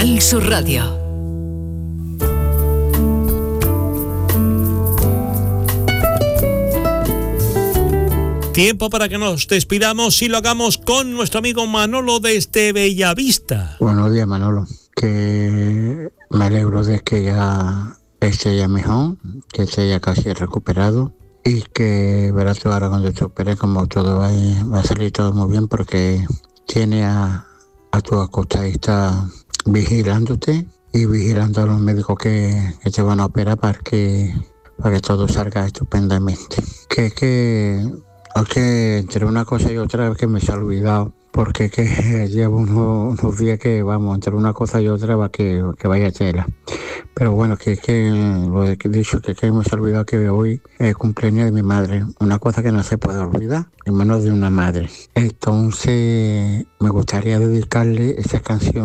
Canal Sur Radio. Tiempo para que nos despidamos y lo hagamos con nuestro amigo Manolo desde Bellavista. Buenos días, Manolo. Que me alegro de que ya esté ya mejor, que esté ya casi recuperado y que verás tú ahora cuando te opere como todo va a salir todo muy bien, porque tiene a tu acostadista vigilándote y vigilando a los médicos que te van a operar para que todo salga estupendamente. Que entre una cosa y otra que me se ha olvidado, porque que llevo unos días que vamos, entre una cosa y otra va que vaya tela. Pero bueno, que lo he dicho, que me se ha olvidado que hoy es el cumpleaños de mi madre, una cosa que no se puede olvidar, en menos de una madre. Entonces me gustaría dedicarle esa canción